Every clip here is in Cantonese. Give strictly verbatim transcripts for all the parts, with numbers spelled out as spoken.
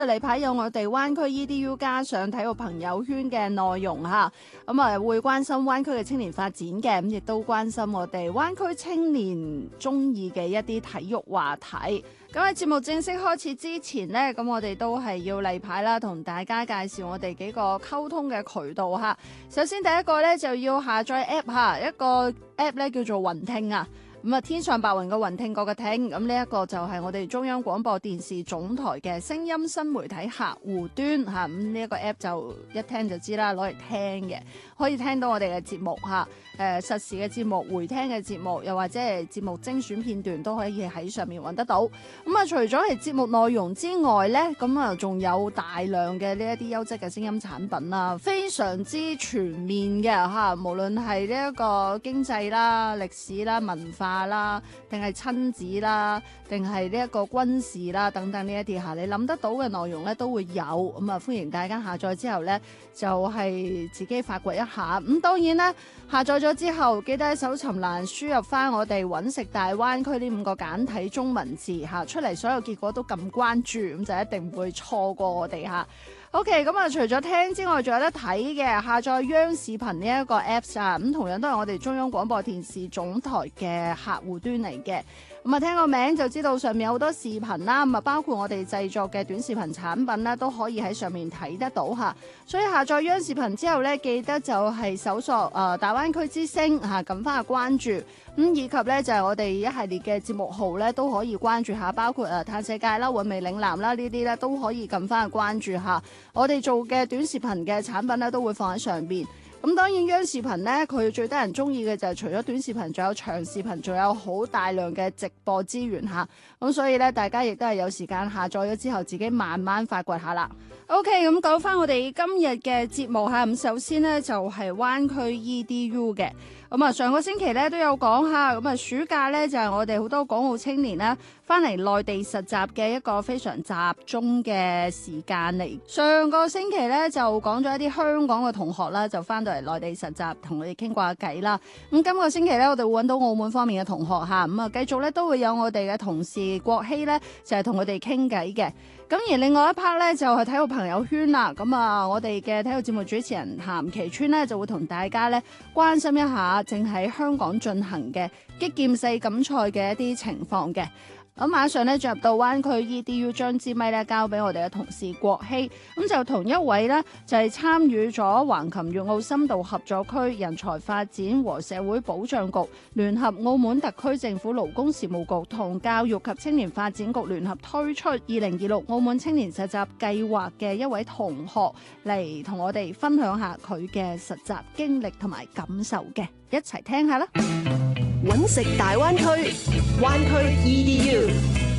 例牌有我哋灣區 E D U 加上體育朋友圈嘅內容嚇，咁啊會關心灣區嘅青年發展嘅，咁亦都關心我哋灣區青年中意嘅一啲體育話題。咁喺節目正式開始之前呢，咁我哋都係要例牌啦，同大家介紹我哋幾個溝通嘅渠道嚇。首先第一個呢，就要下載 App 嚇，一個 App 咧叫做雲聽啊。咁啊，天上白雲嘅雲聽，個個聽，咁呢一個就係我哋中央廣播電視總台嘅聲音新媒體客戶端嚇，咁呢一個 app 就一聽就知啦，攞嚟聽嘅，可以聽到我哋嘅節目嚇，誒、呃、實時嘅節目、回聽嘅節目，又或者係節目精選片段都可以喺上面揾得到。咁啊，除咗係節目內容之外呢，咁啊仲有大量嘅呢一啲優質嘅聲音產品啦，非常之全面嘅嚇，無論係呢一個經濟啦、歷史啦、文化啦，定係親子啦，定係呢一個軍事啦，等等呢一啲嚇，你諗得到嘅內容咧都會有，咁啊歡迎大家下載之後咧就係、是、自己發掘一下。咁當然咧下載咗之後，記得喺搜尋欄輸入翻我哋揾食大灣區呢五個簡體中文字嚇，出嚟所有結果都撳關注，咁就一定唔會錯過我哋嚇。OK， 咁啊，除咗聽之外，仲有得睇嘅，下載央視頻呢一個 Apps 啊，咁同樣都係我哋中央廣播電視總台嘅客戶端嚟嘅。咁啊，聽個名就知道上面有好多視頻啦，咁啊，包括我哋製作嘅短視頻產品啦，都可以喺上面睇得到嚇。所以下載央視頻之後咧，記得就係搜索誒、呃、大灣區之聲嚇，撳翻個關注，咁以及咧就係、是、我哋一系列嘅節目號咧都可以關注下，包括誒嘆世界啦、韻味嶺南啦呢啲咧都可以撳翻個關注下。我哋做嘅短視頻嘅產品咧都會放喺上邊。咁當然央視頻咧，佢最得人中意嘅就係除咗短視頻，仲有長視頻，仲有好大量嘅直播資源嚇。咁所以咧，大家亦都係有時間下載咗之後，自己慢慢發掘下啦。OK， 咁講翻我哋今日嘅節目嚇。咁首先呢，就係灣區 E D U 嘅。咁啊，上個星期咧都有講下，咁啊暑假咧就係我哋好多港澳青年咧翻嚟內地實習嘅一個非常集中嘅時間嚟。上個星期咧就講咗一啲香港嘅同學啦，就翻到嚟內地實習，同佢哋傾過下偈啦。咁今個星期咧，我哋會揾到澳門方面嘅同學嚇，咁啊繼續咧都會有我哋嘅同事國希咧，就係同佢哋傾偈嘅。咁而另外一 part 咧就係體育朋友圈啦。咁啊，我哋嘅體育節目主持人譚其川咧就會同大家咧關心一下正喺香港進行嘅擊劍四錦賽嘅一啲情況嘅。咁馬上咧進入到灣區 E D U， 將支咪咧交俾我哋嘅同事國希，咁就同一位呢，就係、是、參與咗橫琴粵澳深度合作區人才發展和社會保障局聯合澳門特區政府勞工事務局同教育及青年發展局聯合推出二零二六澳門青年實習計劃嘅一位同學嚟同我哋分享下佢嘅實習經歷同埋感受嘅，一齊聽下啦。 揾食大灣區，灣區 E D U。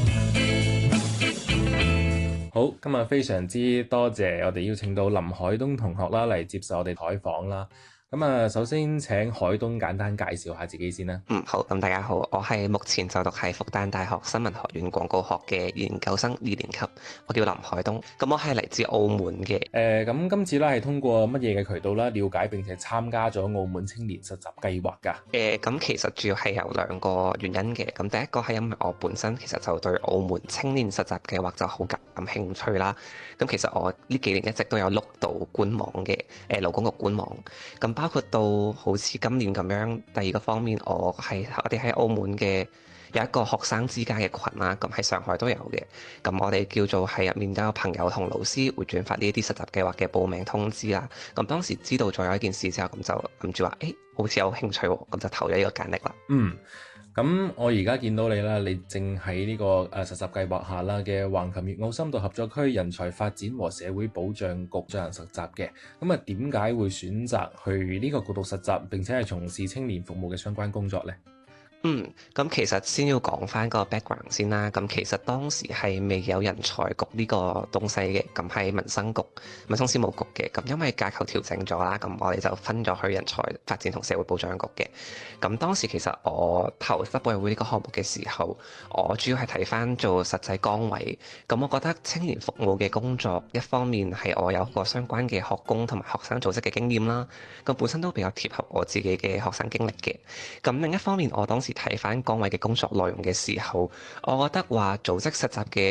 好，今日非常之多謝我哋邀請到林海東同學啦嚟接受我哋採訪啦。咁啊，首先請海東簡單介紹下自己先啦。 嗯，好，咁大家好，我係目前就讀係復旦大學新聞學院廣告學嘅研究生二年級，我叫林海東。咁我係嚟自澳門嘅。誒、 呃，咁今次咧係通過乜嘢嘅渠道啦，了解並且參加咗澳門青年實習計劃㗎？ 誒、呃，咁其實主要係有兩個原因嘅。咁第一個係因為我本身其實就對澳門青年實習計劃就好感興趣啦。咁其實我呢幾年一直都有碌到官網嘅，誒勞工局官網。咁包括到好似今年咁樣，第二個方面，我係我哋喺澳門嘅有一個學生之家嘅群啦，咁喺上海都有嘅。咁我哋叫做係入面都有朋友同老師會轉發呢一啲實習計劃嘅報名通知啦。咁當時知道咗有一件事之後，咁就諗住話，誒、欸、好似有興趣喎，咁就投咗呢個簡歷啦。 嗯。咁我而家見到你啦，你正喺呢個誒實習計劃下啦嘅橫琴粵澳深度合作區人才發展和社會保障局進行實習嘅。咁啊，點解會選擇去呢個局度實習，並且係從事青年服務嘅相關工作呢？ 嗯，咁其實先要講翻個 background 先啦。咁其實當時係未有人才局呢個東西嘅，咁係民生局、民生事務局嘅。咁因為架構調整咗啦，咁我哋就分咗去人才發展同社會保障局嘅。咁當時其實我投執委會呢個項目嘅時候，我主要係睇翻做實際崗位。咁我覺得青年服務嘅工作，一方面係我有個相關嘅學工同埋學生組織嘅經驗啦。咁本身都比較貼合我自己嘅學生經歷嘅。咁另一方面，我當時睇翻崗位嘅工作內容嘅時候，我覺得話組織實習嘅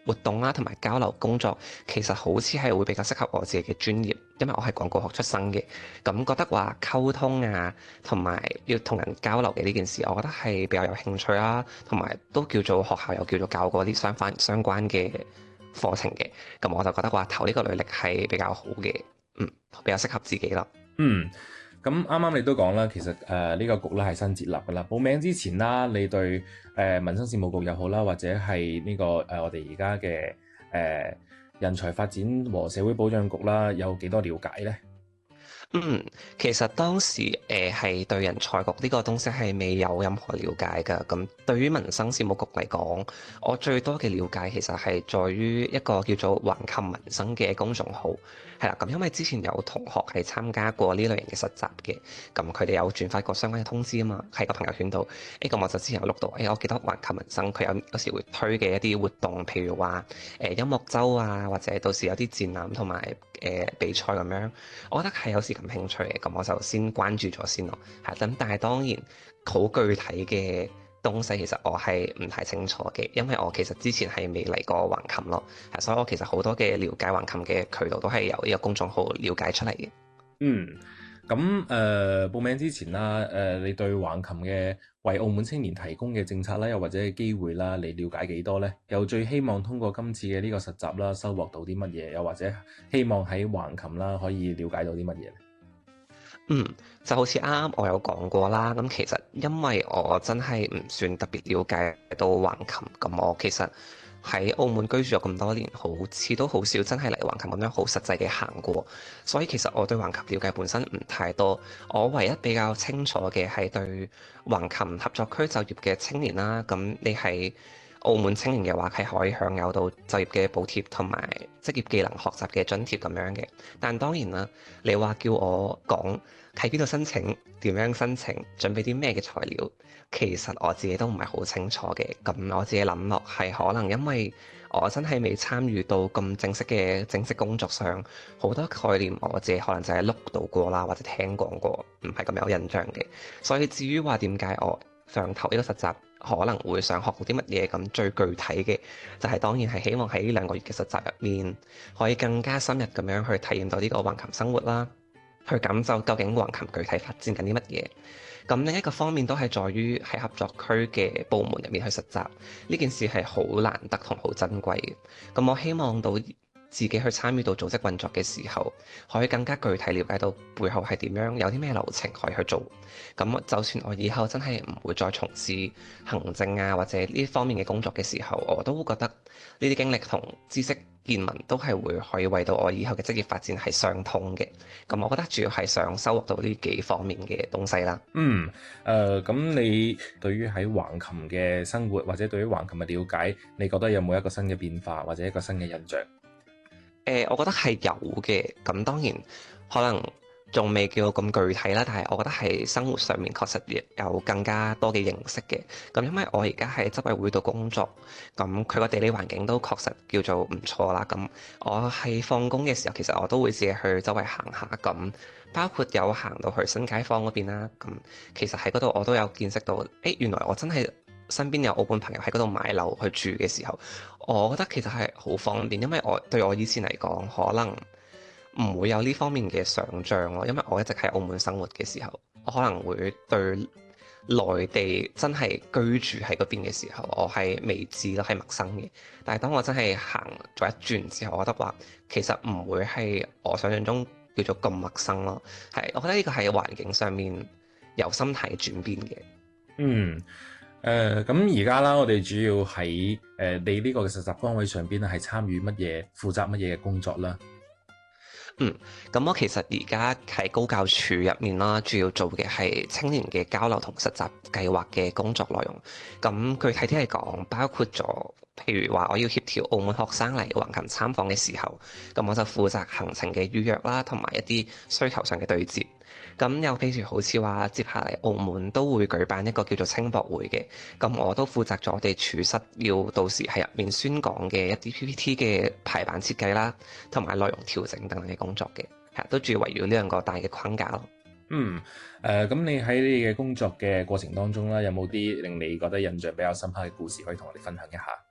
活動啦，同埋交流工作，其實好似係會比較適合我自己嘅專業，因為我係廣告學出身嘅，咁覺得話溝通啊，同埋要同人交流嘅呢件事，我覺得係比較有興趣啦，同埋都叫做學校有叫做教過啲相關相關嘅課程嘅，咁我就覺得話投呢個履歷係比較好嘅，嗯，比較適合自己咯。 嗯。咁啱啱你都講啦，其實誒呢、呃這個局咧係新設立㗎啦。報名之前啦，你對誒、呃、民生事務局又好啦，或者係呢、這個誒、呃、我哋而家嘅誒人才發展和社會保障局啦，有幾多了解呢？ 嗯，其實當時誒係、呃、對人才局呢個東西係未有任何了解㗎。咁對於民生事務局嚟講，我最多嘅了解其實係在於一個叫做橫琴民生嘅公眾號。係啦，咁因為之前有同學係參加過呢類型嘅實習嘅，咁佢哋有轉發過相關嘅通知啊嘛，喺個朋友圈度。誒，咁我就之前有錄到，誒，我記得橫琴民生佢有有時會推嘅一啲活動，譬如話誒音樂週啊，或者到時有啲展覽同埋誒比賽咁樣，我覺得係有時咁興趣嘅，咁我就先關注咗先咯。係，咁但係當然好具體嘅東西其實我係唔太清楚嘅，因為我其實之前係未嚟過橫琴咯，係，所以我其實好多嘅了解橫琴嘅渠道都係由呢個公眾號了解出嚟嘅。 嗯，咁誒、呃、報名之前啦，誒、呃、你對橫琴嘅為澳門青年提供嘅政策啦，又或者係機會啦，你了解幾多呢？又最希望通過今次嘅呢個實習啦，收穫到啲乜嘢？又或者希望喺橫琴啦可以了解到啲乜嘢咧？ 嗯，就好似啱啱我有講過啦，咁其實因為我真係唔算特別了解到橫琴，咁我其實喺澳門居住咗咁多年，好似都好少真係嚟橫琴咁樣好實際嘅行過，所以其實我對橫琴了解本身唔太多。我唯一比較清楚嘅係對橫琴合作區就業嘅青年啦，咁你係澳門青年嘅話係可以享有到就業嘅補貼同埋職業技能學習嘅津貼咁樣嘅。但當然啦，你話叫我講喺邊度申請、點樣申請、準備啲咩嘅材料，其實我自己都唔係好清楚嘅。咁我自己諗落係可能因為我真係未參與到咁正式嘅正式工作上，好多概念我自己可能就係碌到過啦，或者聽講過，唔係咁有印象嘅。所以至於話點解我上頭呢個實習可能會想學到啲乜嘢，咁最具體嘅就係當然係希望喺呢兩個月嘅實習入面，可以更加深入咁樣去體驗到呢個橫琴生活啦，去感受究竟橫琴具體發展緊啲乜嘢。咁另一個方面都係在於喺合作區嘅部門入面去實習，呢件事係好難得同好珍貴嘅。咁我希望到自己去參與到組織運作嘅時候，可以更加具體了解到背後係點樣，有啲咩流程可以去做。咁就算我以後真係唔會再從事行政啊或者呢方面嘅工作嘅時候，我都會覺得呢啲經歷同知識見聞都係會可以為到我以後嘅職業發展係相通嘅。咁我覺得主要係想收穫到呢幾方面嘅東西啦。 嗯，誒、呃，咁你對於喺橫琴嘅生活或者對於橫琴嘅了解，你覺得有冇一個新嘅變化或者一個新嘅印象？ 誒、呃，我覺得係有嘅，咁當然可能仲未叫咁具體啦，但係我覺得係生活上面確實有更加多嘅認識嘅。咁因為我而家喺執委會度工作，咁佢個地理環境都確實叫做唔錯啦。咁我喺放工嘅時候，其實我都會自己去周圍行下，咁包括有行到去新街坊嗰邊啦。咁其實喺嗰度我都有見識到，誒原來我真係身邊有澳門朋友喺嗰度買樓去住嘅時候，我覺得其實係好方便，因為我對我以前嚟講，可能唔會有呢方面嘅想像咯。因為我一直喺澳門生活嘅時候，我可能會對內地真係居住喺嗰邊嘅時候，我係未知咯，係陌生嘅。但係當我真係行咗一轉之後，我覺得話其實唔會係我想象中叫做咁陌生咯。係，我覺得呢個係環境上面由心態轉變嘅。 嗯。誒咁而家啦，我哋主要喺誒、呃、你呢個嘅實習崗位上邊咧，係參與乜嘢、負責乜嘢嘅工作啦？ 嗯，咁我其實而家喺高教處入面啦，主要做嘅係青年嘅交流同實習計劃嘅工作內容。咁具體啲嚟講，包括咗譬如話我要協調澳門學生嚟橫琴參訪嘅時候，咁我就負責行程嘅預約啦，同埋一啲需求上嘅對接。咁又譬如好似話，接下嚟澳門都會舉辦一個叫做青博會嘅，咁我都負責咗我哋處室要到時喺入面宣講嘅一啲 P P T 嘅排版設計啦，同埋內容調整等等嘅工作嘅，係都主要圍繞呢兩個大嘅框架咯。 嗯，誒、呃，咁你喺你嘅工作嘅過程當中啦，有冇啲令你覺得印象比較深刻嘅故事可以同我哋分享一下？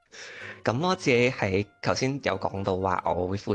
咁我自己喺頭先有講到話，我會負